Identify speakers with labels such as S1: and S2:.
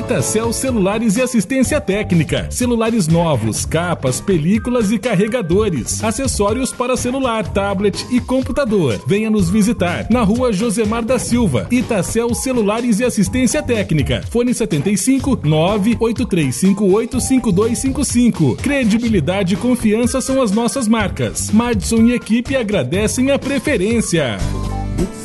S1: Itacel Celulares e Assistência Técnica. Celulares novos, capas, películas e carregadores. Acessórios para celular, tablet e computador. Venha nos visitar na Rua Josemar da Silva. Itacel Celulares e Assistência Técnica. Fone 75 98358 5255. Credibilidade e confiança são as nossas marcas. Madison e equipe agradecem a preferência.